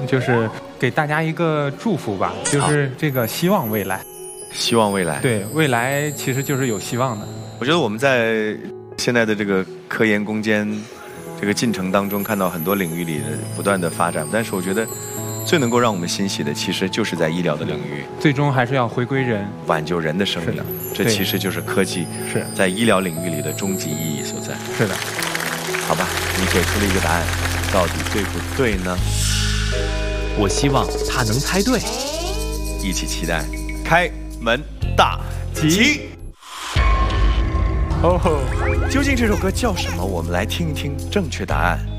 就是给大家一个祝福吧，就是这个希望未来。 希望未来。 对，未来其实就是有希望的。 我觉得我们在现在的这个科研攻坚这个进程当中，看到很多领域里的不断的发展，但是我觉得最能够让我们欣喜的，其实就是在医疗的领域， 最终还是要回归人， 挽救人的生命。这其实就是科技在医疗领域里的终极意义所在。 是的。 好吧，你给出了一个答案，到底对不对呢？ 我希望他能猜对。 一起期待开门大吉。 哦吼， 究竟这首歌叫什么？我们来听一听正确答案。